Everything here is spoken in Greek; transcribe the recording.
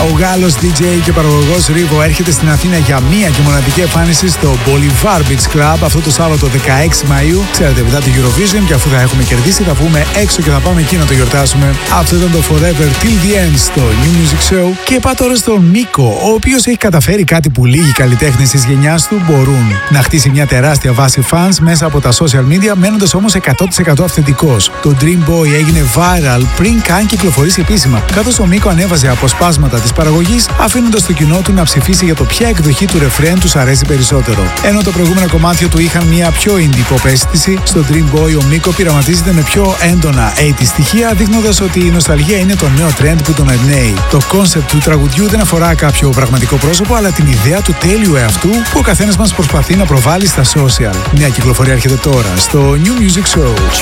Ο Γάλλος DJ και παραγωγός Ρίβο έρχεται στην Αθήνα για μία και μοναδική εμφάνιση στο Bolivar Beach Club αυτό το Σάββατο 16 Μαΐου. Ξέρετε, μετά το Eurovision, και αφού θα έχουμε κερδίσει, θα βγούμε έξω και θα πάμε εκεί να το γιορτάσουμε. Αυτό ήταν το Forever Till the End στο New Music Show. Και πάω τώρα στον Μίκο, ο οποίος έχει καταφέρει κάτι που λίγοι καλλιτέχνες της γενιάς του μπορούν. Να χτίσει μια τεράστια βάση fans μέσα από τα social media, μένοντας όμως 100% αυθεντικός. Το Dream Boy έγινε viral πριν καν κυκλοφορήσει επίσημα, καθώς ο Μίκο ανέβαζε αποσπάσματα της παραγωγής, αφήνοντας το κοινό του να ψηφίσει για το ποια εκδοχή του ρεφρέν τους αρέσει περισσότερο. Ενώ τα προηγούμενα κομμάτια του είχαν μια πιο indie pop αίσθηση, στο Dream Boy ο Μίκο πειραματίζεται με πιο έντονα 80 στοιχεία, δείχνοντας ότι η νοσταλγία είναι το νέο trend που τον εμπνέει. Το concept του τραγουδιού δεν αφορά κάποιο πραγματικό πρόσωπο, αλλά την ιδέα του τέλειου εαυτού που ο καθένας μας προσπαθεί να προβάλλει στα social. Μια κυκλοφορία έρχεται τώρα στο New Music Show.